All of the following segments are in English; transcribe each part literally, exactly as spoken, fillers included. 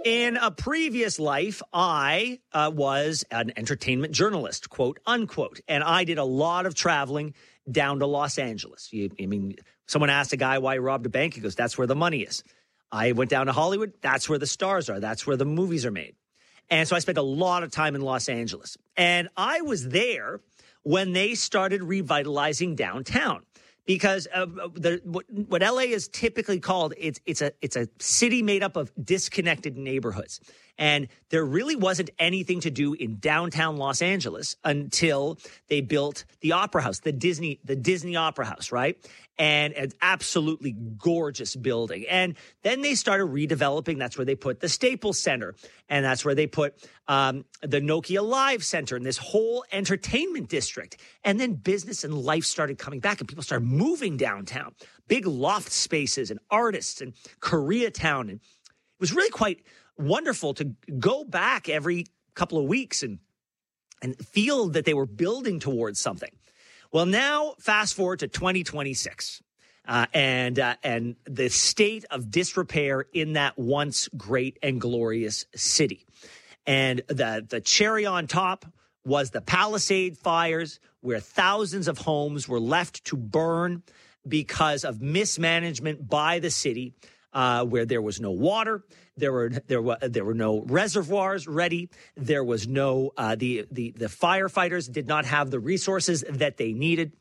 In a previous life, I uh, was an entertainment journalist, quote unquote, and I did a lot of traveling down to Los Angeles. You, I mean, someone asked a guy why he robbed a bank. He goes, that's where the money is. I went down to Hollywood. That's where the stars are. That's where the movies are made. And so I spent a lot of time in Los Angeles. And I was there when they started revitalizing downtown. Because uh, the, what, what L A is typically called, it's it's a it's a city made up of disconnected neighborhoods, and there really wasn't anything to do in downtown Los Angeles until they built the Opera House, the Disney the Disney Opera House, right? And an absolutely gorgeous building. And then they started redeveloping. That's where they put the Staples Center, and that's where they put um, the Nokia Live Center and this whole entertainment district. And then business and life started coming back, and people started moving downtown. Big loft spaces and artists and Koreatown. And it was really quite wonderful to go back every couple of weeks and and feel that they were building towards something. Well, now fast forward to twenty twenty-six, uh, and uh, and the state of disrepair in that once great and glorious city. And the the cherry on top was the Palisade fires, where thousands of homes were left to burn because of mismanagement by the city, uh, where there was no water, there were there were there were no reservoirs ready, there was no uh, the the the firefighters did not have the resources that they needed,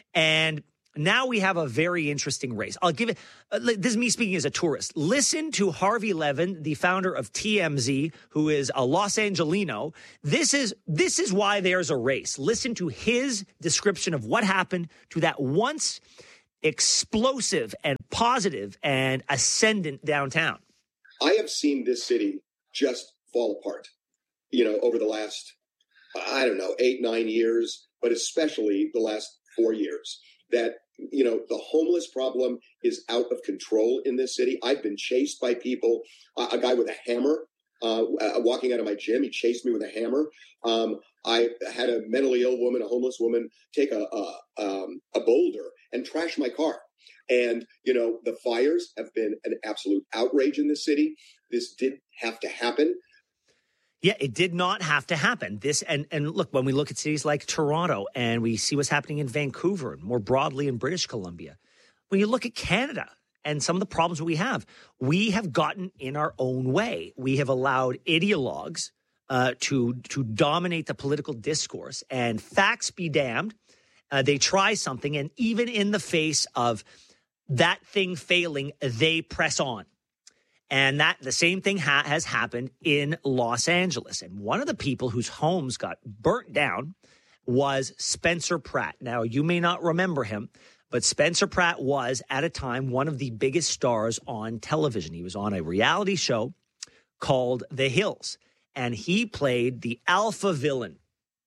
and now we have a very interesting race. I'll give it. Uh, this is me speaking as a tourist. Listen to Harvey Levin, the founder of T M Z, who is a Los Angelino. This is this is why there's a race. Listen to his description of what happened to that once explosive and positive and ascendant downtown. I have seen this city just fall apart, you know, over the last, I don't know, eight, nine years, but especially the last four years. That, you know, the homeless problem is out of control in this city. I've been chased by people, uh, a guy with a hammer, uh, uh, walking out of my gym. He chased me with a hammer. Um, I had a mentally ill woman, a homeless woman, take a, a, um, a boulder and trash my car. And, you know, the fires have been an absolute outrage in this city. This did have to happen. Yeah, it did not have to happen. This and and look, when we look at cities like Toronto and we see what's happening in Vancouver and more broadly in British Columbia, when you look at Canada and some of the problems we have, we have gotten in our own way. We have allowed ideologues uh, to to dominate the political discourse, and facts be damned. Uh, they try something, and even in the face of that thing failing, they press on. And that the same thing ha- has happened in Los Angeles. And one of the people whose homes got burnt down was Spencer Pratt. Now, you may not remember him, but Spencer Pratt was, at a time, one of the biggest stars on television. He was on a reality show called The Hills, and he played the alpha villain.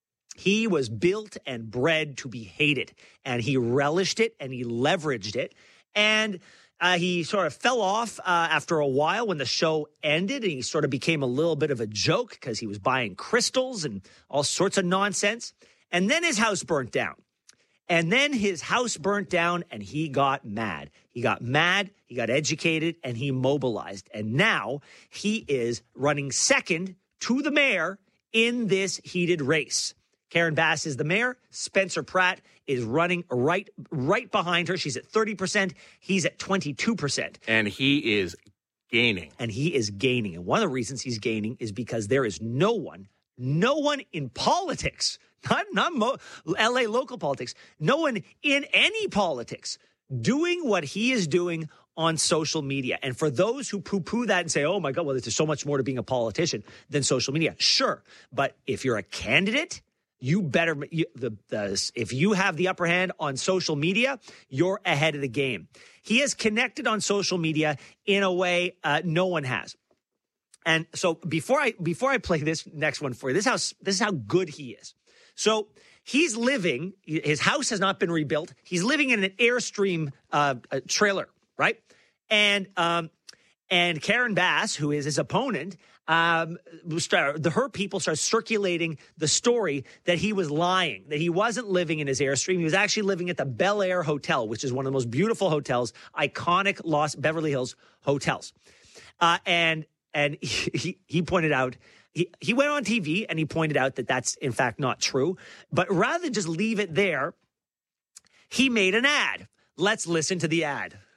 He was built and bred to be hated, and he relished it, and he leveraged it. And Uh, he sort of fell off uh, after a while when the show ended, and he sort of became a little bit of a joke because he was buying crystals and all sorts of nonsense. And then his house burnt down. And then his house burnt down, and he got mad. He got mad, he got educated, and he mobilized. And now he is running second to the mayor in this heated race. Karen Bass is the mayor. Spencer Pratt is running right right behind her. She's at thirty percent. He's at twenty-two percent. And he is gaining. And he is gaining. And one of the reasons he's gaining is because there is no one, no one in politics, not, not Mo, L A local politics, no one in any politics doing what he is doing on social media. And for those who poo-poo that and say, oh, my God, well, there's so much more to being a politician than social media. Sure. But if you're a candidate, you better, you, the, the, if you have the upper hand on social media, you're ahead of the game. He has connected on social media in a way uh, no one has. And so before I before I play this next one for you, this is how, this is how good he is. So he's living, his house has not been rebuilt. He's living in an Airstream uh, trailer, right? And um, and Karen Bass, who is his opponent, Um, the, her people start circulating the story that he was lying, that he wasn't living in his Airstream. He was actually living at the Bel Air Hotel, which is one of the most beautiful hotels, iconic Los Beverly Hills hotels. Uh, and and he, he pointed out, he, he went on T V and he pointed out that that's in fact not true. But rather than just leave it there, he made an ad. Let's listen to the ad.